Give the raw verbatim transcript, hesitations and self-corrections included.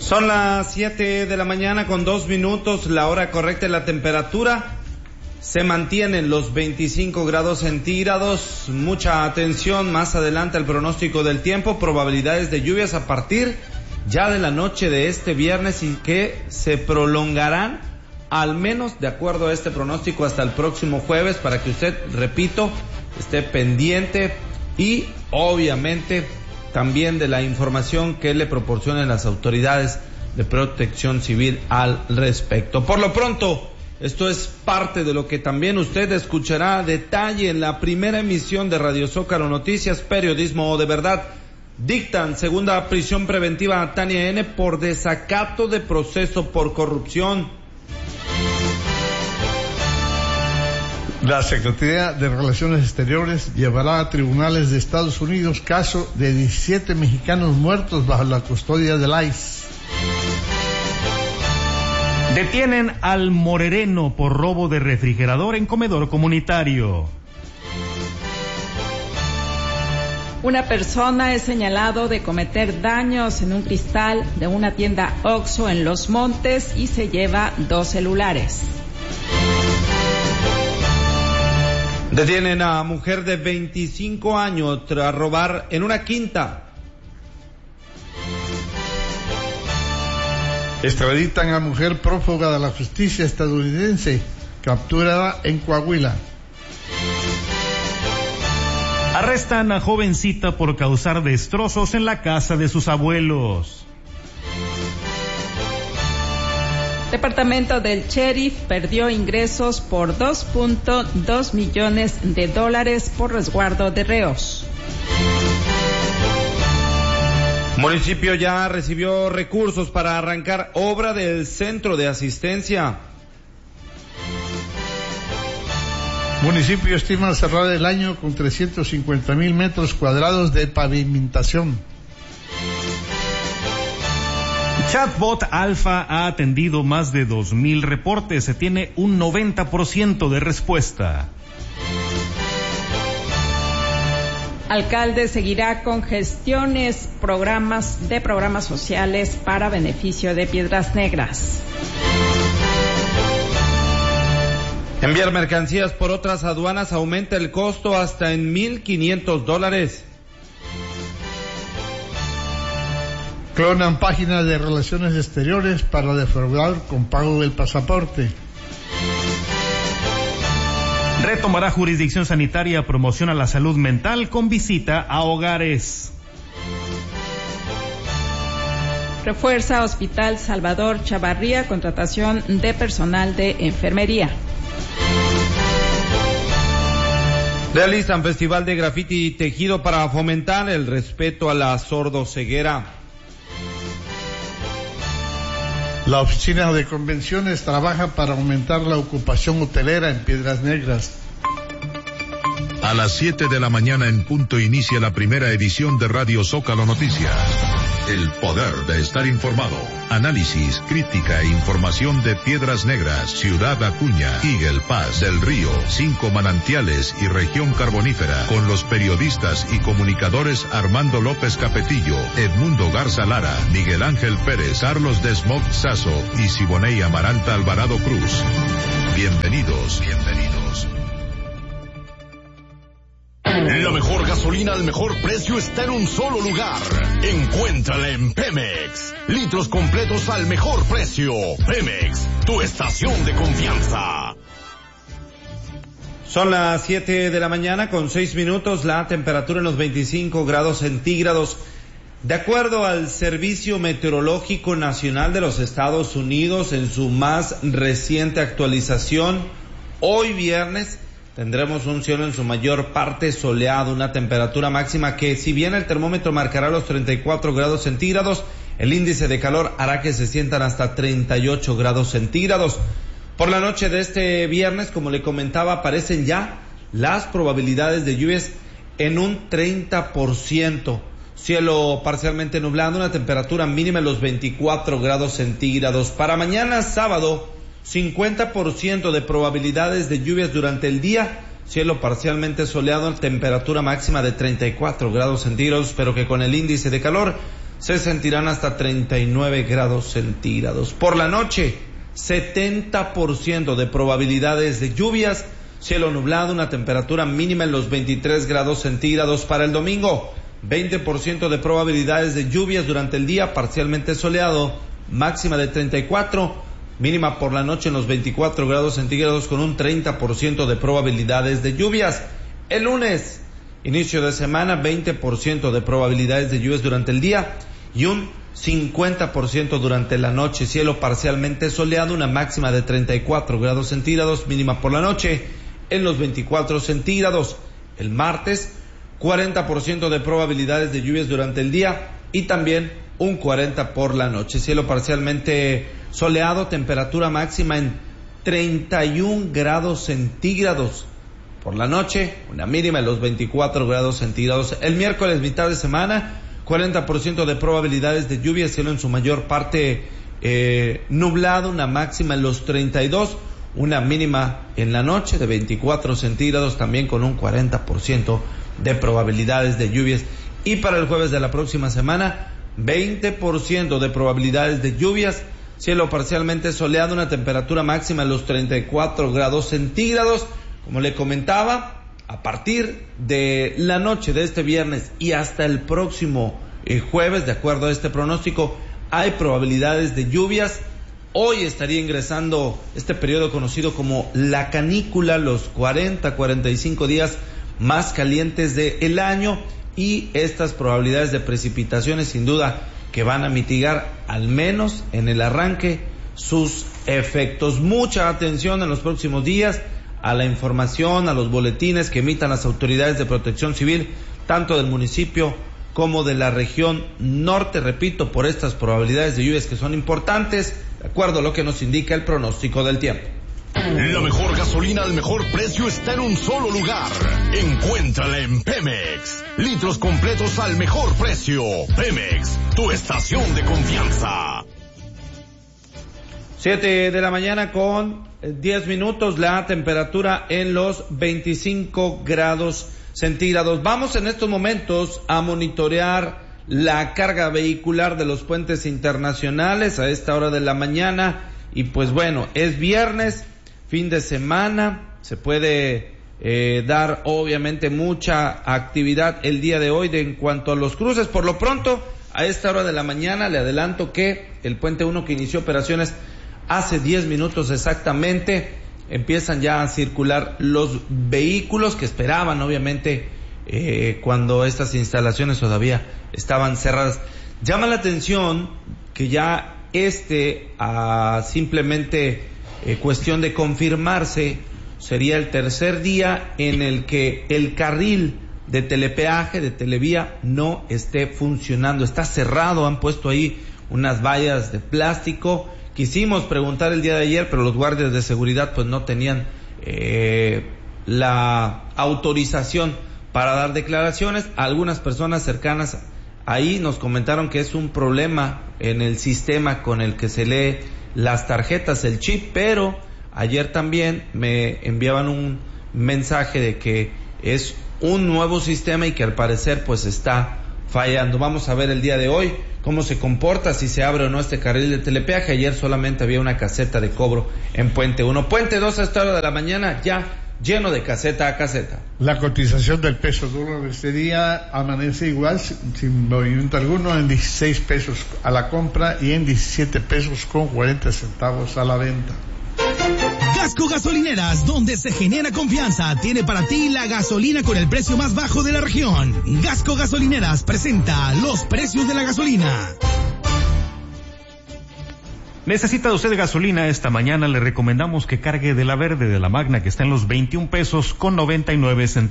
Son las siete de la mañana con dos minutos, la hora correcta y la temperatura se mantiene en los veinticinco grados centígrados. Mucha atención, más adelante el pronóstico del tiempo, probabilidades de lluvias a partir ya de la noche de este viernes y que se prolongarán al menos de acuerdo a este pronóstico hasta el próximo jueves, para que usted, repito, esté pendiente y obviamente también de la información que le proporcionen las autoridades de protección civil al respecto. Por lo pronto, esto es parte de lo que también usted escuchará a detalle en la primera emisión de Radio Zócalo Noticias, periodismo de verdad. Dictan segunda prisión preventiva a Tania N. por desacato de proceso por corrupción. La Secretaría de Relaciones Exteriores llevará a tribunales de Estados Unidos caso de diecisiete mexicanos muertos bajo la custodia del I C E. Detienen al morereno por robo de refrigerador en comedor comunitario. Una persona es señalado de cometer daños en un cristal de una tienda Oxxo en Los Montes y se lleva dos celulares. Detienen a mujer de veinticinco años tras robar en una quinta. Extraditan a mujer prófuga de la justicia estadounidense, capturada en Coahuila. Arrestan a jovencita por causar destrozos en la casa de sus abuelos. Departamento del Sheriff perdió ingresos por dos punto dos millones de dólares por resguardo de reos. Municipio ya recibió recursos para arrancar obra del centro de asistencia. Municipio estima cerrar el año con trescientos cincuenta mil metros cuadrados de pavimentación. Chatbot Alfa ha atendido más de dos mil reportes, se tiene un noventa por ciento de respuesta. Alcalde seguirá con gestiones, programas de programas sociales para beneficio de Piedras Negras. Enviar mercancías por otras aduanas aumenta el costo hasta en mil quinientos dólares. Clonan páginas de relaciones exteriores para defraudar con pago del pasaporte. Retomará jurisdicción sanitaria, promociona la salud mental con visita a hogares. Refuerza Hospital Salvador Chavarría, contratación de personal de enfermería. Realizan festival de grafiti y tejido para fomentar el respeto a la sordoceguera. La oficina de convenciones trabaja para aumentar la ocupación hotelera en Piedras Negras. A las siete de la mañana en punto inicia la primera edición de Radio Zócalo Noticias. El poder de estar informado. Análisis, crítica e información de Piedras Negras, Ciudad Acuña, Eagle Pass, Del Río, Cinco Manantiales y Región Carbonífera, con los periodistas y comunicadores Armando López Capetillo, Edmundo Garza Lara, Miguel Ángel Pérez, Carlos Desmog Sazo y Siboney Amaranta Alvarado Cruz. Bienvenidos, bienvenidos. La mejor gasolina al mejor precio está en un solo lugar. Encuéntrala en Pemex. Litros completos al mejor precio. Pemex, tu estación de confianza. Son las siete de la mañana con seis minutos, la temperatura en los veinticinco grados centígrados. De acuerdo al Servicio Meteorológico Nacional de los Estados Unidos, en su más reciente actualización, hoy viernes tendremos un cielo en su mayor parte soleado, una temperatura máxima que, si bien el termómetro marcará los treinta y cuatro grados centígrados, el índice de calor hará que se sientan hasta treinta y ocho grados centígrados. Por la noche de este viernes, como le comentaba, aparecen ya las probabilidades de lluvias en un treinta por ciento. Cielo parcialmente nublado, una temperatura mínima en los veinticuatro grados centígrados. Para mañana sábado, cincuenta por ciento de probabilidades de lluvias durante el día, cielo parcialmente soleado, temperatura máxima de treinta y cuatro grados centígrados, pero que con el índice de calor se sentirán hasta treinta y nueve grados centígrados. Por la noche, setenta por ciento de probabilidades de lluvias, cielo nublado, una temperatura mínima en los veintitrés grados centígrados. Para el domingo, veinte por ciento de probabilidades de lluvias durante el día, parcialmente soleado, máxima de treinta y cuatro, mínima por la noche en los veinticuatro grados centígrados con un treinta por ciento de probabilidades de lluvias. El lunes, inicio de semana, veinte por ciento de probabilidades de lluvias durante el día y un cincuenta por ciento durante la noche, cielo parcialmente soleado, una máxima de treinta y cuatro grados centígrados, mínima por la noche en los veinticuatro centígrados. El martes, cuarenta por ciento de probabilidades de lluvias durante el día y también un cuarenta por la noche, cielo parcialmente soleado, temperatura máxima en treinta y un grados centígrados. Por la noche, una mínima en los veinticuatro grados centígrados. El miércoles, mitad de semana, cuarenta por ciento de probabilidades de lluvia, cielo en su mayor parte eh, nublado, una máxima en los treinta y dos, una mínima en la noche de veinticuatro centígrados, también con un cuarenta por ciento de probabilidades de lluvias. Y para el jueves de la próxima semana, veinte por ciento de probabilidades de lluvias, cielo parcialmente soleado, una temperatura máxima en los treinta y cuatro grados centígrados. Como le comentaba, a partir de la noche de este viernes y hasta el próximo eh, jueves, de acuerdo a este pronóstico, hay probabilidades de lluvias. Hoy estaría ingresando este periodo conocido como la canícula, los cuarenta a cuarenta y cinco días más calientes del año, y estas probabilidades de precipitaciones sin duda que van a mitigar, al menos en el arranque, sus efectos. Mucha atención en los próximos días a la información, a los boletines que emitan las autoridades de protección civil, tanto del municipio como de la región norte, repito, por estas probabilidades de lluvias que son importantes, de acuerdo a lo que nos indica el pronóstico del tiempo. La mejor gasolina al mejor precio está en un solo lugar. Encuéntrala en Pemex. Litros completos al mejor precio. Pemex, tu estación de confianza. Siete de la mañana con diez minutos, la temperatura en los veinticinco grados centígrados. Vamos en estos momentos a monitorear la carga vehicular de los puentes internacionales a esta hora de la mañana. Y pues bueno, es viernes, fin de semana, se puede eh, dar obviamente mucha actividad el día de hoy de, en cuanto a los cruces. Por lo pronto, a esta hora de la mañana le adelanto que el puente uno, que inició operaciones hace diez minutos exactamente, empiezan ya a circular los vehículos que esperaban obviamente eh, cuando estas instalaciones todavía estaban cerradas. Llama la atención que ya este a simplemente eh, cuestión de confirmarse, sería el tercer día en el que el carril de telepeaje, de televía, no esté funcionando, está cerrado. Han puesto ahí unas vallas de plástico. Quisimos preguntar el día de ayer, pero los guardias de seguridad pues no tenían eh, la autorización para dar declaraciones. Algunas personas cercanas ahí nos comentaron que es un problema en el sistema con el que se lee las tarjetas, el chip, pero ayer también me enviaban un mensaje de que es un nuevo sistema y que al parecer pues está fallando. Vamos a ver el día de hoy cómo se comporta, si se abre o no este carril de telepeaje. Ayer solamente había una caseta de cobro en Puente uno. Puente dos a esta hora de la mañana ya lleno de caseta a caseta. La cotización del peso dólar este día amanece igual, sin, sin movimiento alguno, en dieciséis pesos a la compra y en diecisiete pesos con cuarenta centavos a la venta. Gasco Gasolineras, donde se genera confianza, tiene para ti la gasolina con el precio más bajo de la región. Gasco Gasolineras presenta los precios de la gasolina. ¿Necesita usted gasolina esta mañana? Le recomendamos que cargue de la verde, de la Magna, que está en los veintiún pesos con noventa y nueve centavos.